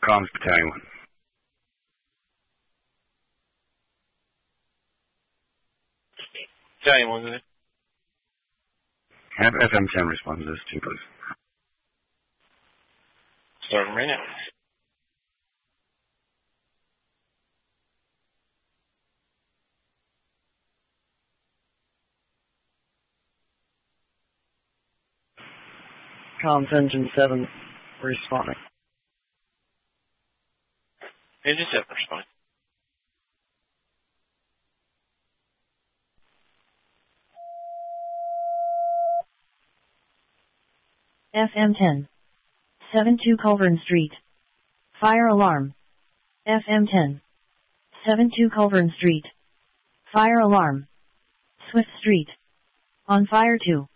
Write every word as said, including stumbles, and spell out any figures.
Comms Battalion one. Battalion one, go ahead. Have F M ten respond to this too, please. Starting right now. Comms Engine seven responding. Engine seven responding. F M ten. seven two Culverin Street. Fire alarm. F M ten. seven two Culverin Street. Fire alarm. Swift Street. On fire two.